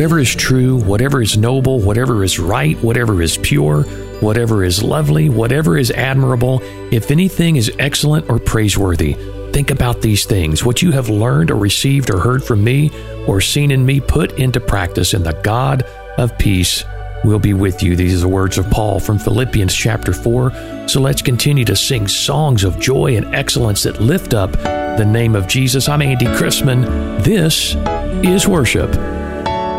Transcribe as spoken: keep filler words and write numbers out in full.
whatever is true, whatever is noble, whatever is right, whatever is pure, whatever is lovely, whatever is admirable, if anything is excellent or praiseworthy, think about these things. What you have learned or received or heard from me or seen in me, put into practice, and the God of peace will be with you. These are the words of Paul from Philippians chapter four. So let's continue to sing songs of joy and excellence that lift up the name of Jesus. I'm Andy Chrisman. This is worship.